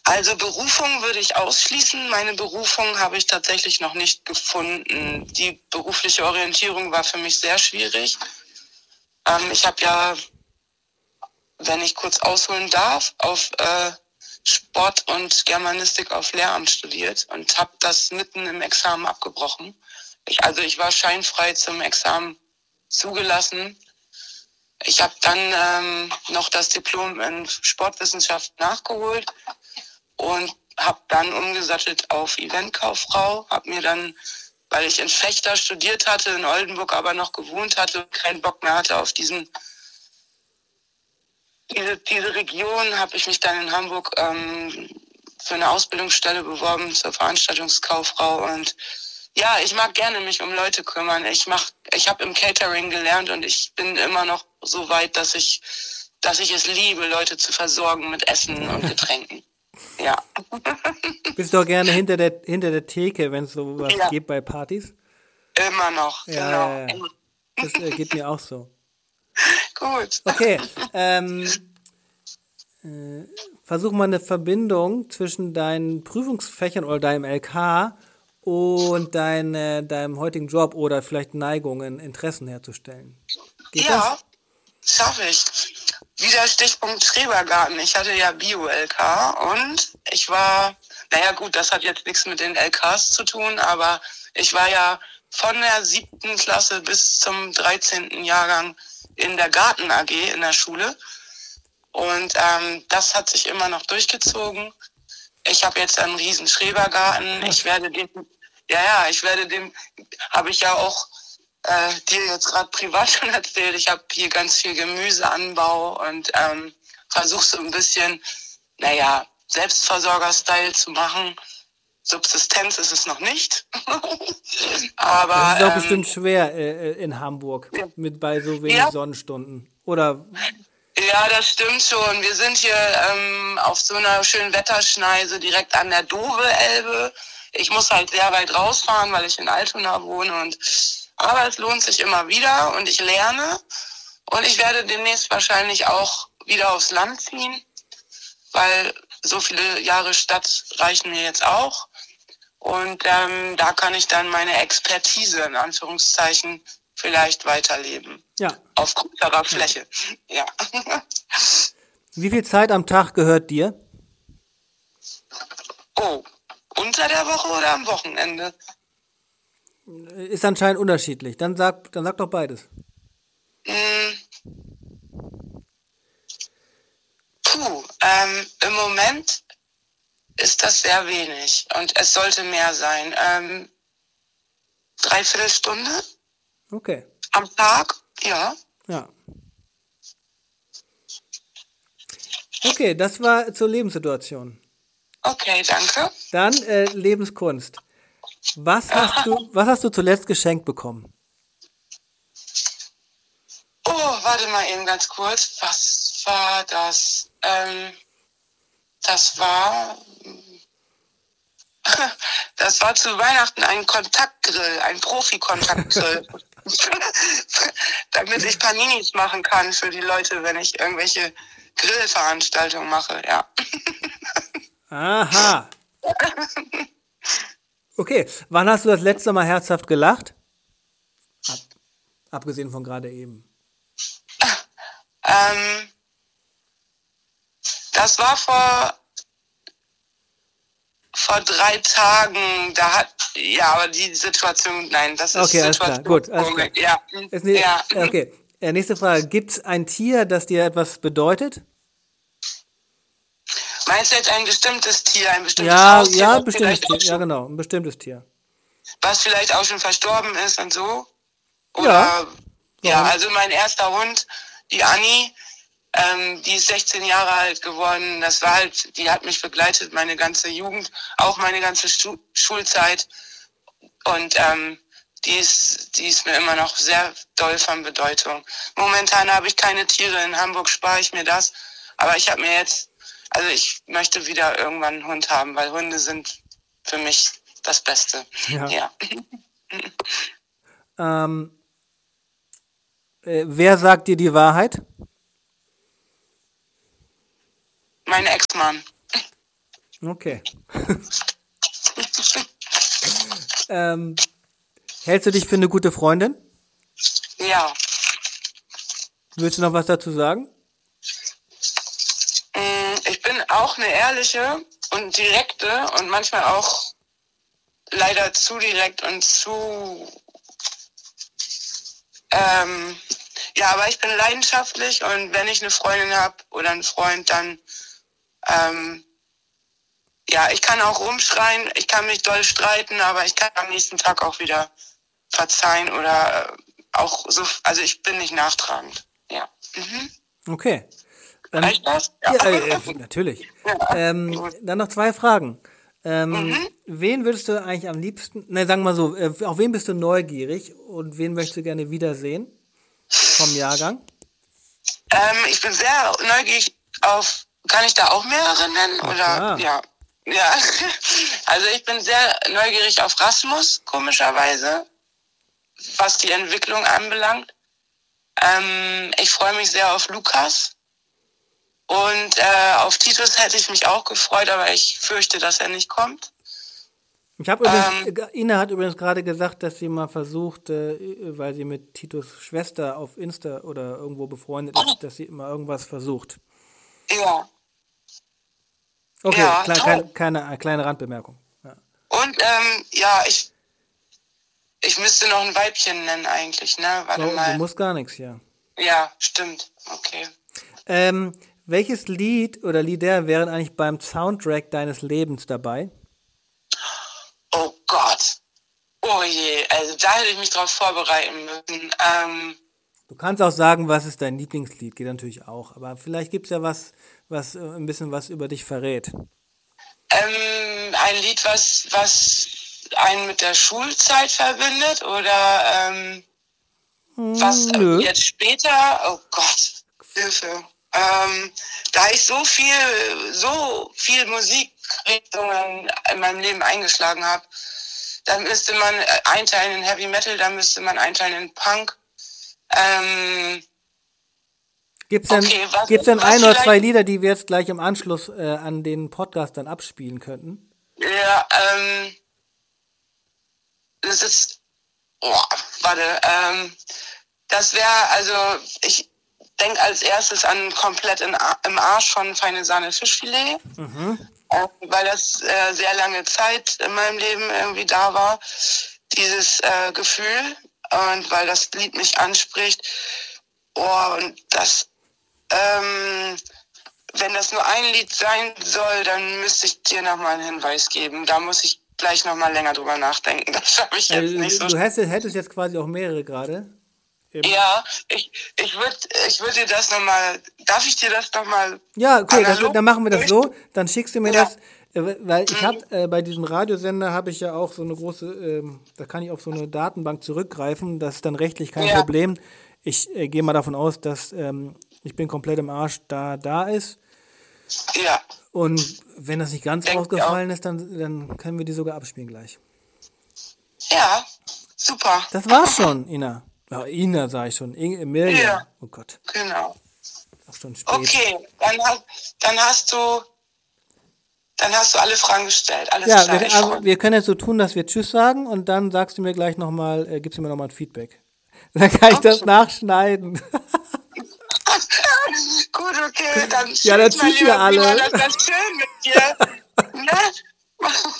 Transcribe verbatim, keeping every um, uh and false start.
Also Berufung würde ich ausschließen. Meine Berufung habe ich tatsächlich noch nicht gefunden. Die berufliche Orientierung war für mich sehr schwierig. Ähm, ich habe ja, wenn ich kurz ausholen darf, auf äh, Sport und Germanistik auf Lehramt studiert und habe das mitten im Examen abgebrochen. Ich, also ich war scheinfrei zum Examen zugelassen. Ich habe dann ähm, noch das Diplom in Sportwissenschaft nachgeholt und habe dann umgesattelt auf Eventkauffrau. Habe mir dann, weil ich in Vechta studiert hatte, in Oldenburg aber noch gewohnt hatte, keinen Bock mehr hatte auf diesen diese, diese Region, habe ich mich dann in Hamburg ähm, für eine Ausbildungsstelle beworben zur Veranstaltungskauffrau. Und ja, ich mag gerne mich um Leute kümmern. Ich mach, ich habe im Catering gelernt und ich bin immer noch so weit, dass ich, dass ich es liebe, Leute zu versorgen mit Essen und Getränken. Ja. Bist du auch gerne hinter der, hinter der Theke, wenn es sowas Ja. gibt bei Partys? Immer noch, Ja, genau. ja, ja. Das äh, geht mir auch so. Gut. Okay, ähm, äh, versuch mal eine Verbindung zwischen deinen Prüfungsfächern oder deinem L K und dein, äh, deinem heutigen Job oder vielleicht Neigungen, Interessen herzustellen. Geht Ja, das? schaffe ich. Wieder Stichpunkt Schrebergarten. Ich hatte ja Bio-L K und ich war, naja gut, das hat jetzt nichts mit den L Ks zu tun, aber ich war ja von der siebten Klasse bis zum dreizehnten Jahrgang in der Garten-A G in der Schule. Und ähm, das hat sich immer noch durchgezogen. Ich habe jetzt einen riesen Schrebergarten. Ich werde den, ja, ja, ich werde dem, habe ich ja auch äh, dir jetzt gerade privat schon erzählt. Ich habe hier ganz viel Gemüseanbau und ähm, versuche so ein bisschen, naja, Selbstversorger-Style zu machen. Subsistenz ist es noch nicht. Aber Das ist auch ähm, bestimmt schwer äh, in Hamburg ja. mit bei so wenig Ja. Sonnenstunden. Oder? Ja, das stimmt schon. Wir sind hier ähm, auf so einer schönen Wetterschneise direkt an der Dove-Elbe. Ich muss halt sehr weit rausfahren, weil ich in Altona wohne. Und aber es lohnt sich immer wieder und ich lerne. Und ich werde demnächst wahrscheinlich auch wieder aufs Land ziehen, weil so viele Jahre Stadt reichen mir jetzt auch. Und ähm, da kann ich dann meine Expertise in Anführungszeichen vielleicht weiterleben. Ja. Auf größerer Fläche. Ja. Wie viel Zeit am Tag gehört dir? Oh, unter der Woche oder am Wochenende? Ist anscheinend unterschiedlich. Dann sag, dann sag doch beides. Hm. Puh, ähm, im Moment ist das sehr wenig und es sollte mehr sein. Ähm, dreiviertel Stunde Okay. am Tag, ja. Ja. Okay, das war zur Lebenssituation. Okay, danke. Dann äh, Lebenskunst. Was hast du, was hast du zuletzt geschenkt bekommen? Oh, warte mal eben ganz kurz. Was war das? Ähm, das war... Das war zu Weihnachten ein Kontaktgrill, ein Profi-Kontaktgrill. Damit ich Paninis machen kann für die Leute, wenn ich irgendwelche Grillveranstaltungen mache, ja. Aha. Okay, wann hast du das letzte Mal herzhaft gelacht? Ab, abgesehen von gerade eben. Ähm, das war vor... Vor drei Tagen, da hat, ja, aber die Situation, nein, das ist Okay, alles klar, gut, alles klar. Ja, Ist ne, ja. Okay, äh, nächste Frage. Gibt es ein Tier, das dir etwas bedeutet? Meinst du jetzt ein bestimmtes Tier, ein bestimmtes Ja, Haustier? ja, was ein bestimmtes vielleicht Tier. auch Ja, schon, genau, ein bestimmtes Tier. was vielleicht auch schon verstorben ist und so? Oder, Ja. ja, Warum? also mein erster Hund, die Anni, ähm, die ist sechzehn Jahre alt geworden. Das war halt, die hat mich begleitet meine ganze Jugend, auch meine ganze Stu- Schulzeit. Und ähm, die ist, die ist mir immer noch sehr doll von Bedeutung. Momentan habe ich keine Tiere. In Hamburg spare ich mir das. Aber ich habe mir jetzt, also ich möchte wieder irgendwann einen Hund haben, weil Hunde sind für mich das Beste. Ja. Ja. Ähm, äh, wer sagt dir die Wahrheit? Mein Ex-Mann. Okay. ähm, hältst du dich für eine gute Freundin? Ja. Willst du noch was dazu sagen? Ich bin auch eine ehrliche und direkte und manchmal auch leider zu direkt und zu... Ähm, ja, aber ich bin leidenschaftlich und wenn ich eine Freundin habe oder einen Freund, dann... Ähm, ja, ich kann auch rumschreien, ich kann mich doll streiten, aber ich kann am nächsten Tag auch wieder verzeihen oder äh, auch so... Also ich bin nicht nachtragend. Ja. Mhm. Okay. Dann, Reicht das? Ja, ja äh, äh, natürlich. Ja. Ähm, dann noch zwei Fragen. Ähm, Mhm. Wen würdest du eigentlich am liebsten, ne, sagen wir mal so, äh, auf wen bist du neugierig und wen möchtest du gerne wiedersehen vom Jahrgang? Ähm, ich bin sehr neugierig auf, kann ich da auch mehrere nennen? Na Oder klar. ja. Ja. Also ich bin sehr neugierig auf Rasmus, komischerweise, was die Entwicklung anbelangt. Ähm, ich freue mich sehr auf Lukas. Und äh, auf Titus hätte ich mich auch gefreut, aber ich fürchte, dass er nicht kommt. Ich habe übrigens, ähm, Ina hat übrigens gerade gesagt, dass sie mal versucht, äh, weil sie mit Titus Schwester auf Insta oder irgendwo befreundet ist, dass sie immer irgendwas versucht. Ja. Okay, ja, klein, keine, keine kleine Randbemerkung. Ja. Und ähm, ja, ich ich müsste noch ein Weibchen nennen eigentlich, ne? Warte Oh, mal. du musst gar nichts, ja. Ja, stimmt. Okay. Ähm, welches Lied oder Lieder wären eigentlich beim Soundtrack deines Lebens dabei? Oh Gott. Oh je, also da hätte ich mich drauf vorbereiten müssen. Ähm, du kannst auch sagen, was ist dein Lieblingslied, geht natürlich auch. Aber vielleicht gibt es ja was, was äh, ein bisschen was über dich verrät. Ähm, ein Lied, was, was einen mit der Schulzeit verbindet oder ähm, hm, was nö. jetzt später, oh Gott, Hilfe. Ähm, da ich so viel, so viel Musikrichtungen in meinem Leben eingeschlagen habe, dann müsste man einteilen in Heavy Metal, dann müsste man einteilen in Punk. Ähm, Gibt es denn, okay, was, gibt's denn was ein oder vielleicht- zwei Lieder, die wir jetzt gleich im Anschluss äh, an den Podcast dann abspielen könnten? Ja, ähm, das ist, oh, warte, ähm, das wäre, also, ich denke als erstes an komplett in, im Arsch von Feine Sahne Fischfilet, Mhm. äh, weil das äh, sehr lange Zeit in meinem Leben irgendwie da war, dieses äh, Gefühl, und weil das Lied mich anspricht. Oh, und das, ähm, wenn das nur ein Lied sein soll, dann müsste ich dir nochmal einen Hinweis geben. Da muss ich gleich nochmal länger drüber nachdenken. Das schaffe ich jetzt Also, nicht so. du hättest, hättest jetzt quasi auch mehrere gerade. Ja, ich, ich würde ich würd dir das nochmal, darf ich dir das nochmal? Ja, okay, das, dann machen wir das durch- so. Dann schickst du mir Ja. das, äh, weil ich habe äh, bei diesem Radiosender habe ich ja auch so eine große, ähm, da kann ich auf so eine Datenbank zurückgreifen. Das ist dann rechtlich kein Ja. Problem. Ich äh, gehe mal davon aus, dass ähm, ich bin komplett im Arsch da da ist. Ja, Und wenn das nicht ganz Denk ich ausgefallen ist, dann, dann können wir die sogar abspielen gleich. ja, super. Das war's schon, Ina. Ja, Ina sag ich schon. Inge, Emilia. Ja. Oh Gott, Genau. auch schon spät. Okay, dann, hast- dann hast du, dann hast du alle Fragen gestellt. Alles Ja, klar. wir, ich freu aber wir können jetzt so tun, dass wir Tschüss sagen und dann sagst du mir gleich nochmal, äh, gibst du mir nochmal ein Feedback. Dann kann ich das Okay. nachschneiden. Gut, okay, dann Ja, dann tschüss, mein tschüss, ihr lieber alle. Simon, das war schön mit dir. Ne?